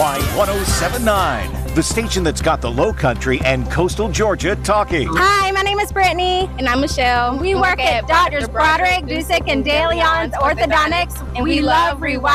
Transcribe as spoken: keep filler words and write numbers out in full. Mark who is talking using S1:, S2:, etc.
S1: Y one oh seven point nine, the station that's got the Low Country and Coastal Georgia talking.
S2: Hi, my name is Brittany.
S3: And I'm Michelle.
S2: We work at Doctors Broderick, Dusick, and De Leon's Orthodontics, and we love Rewired.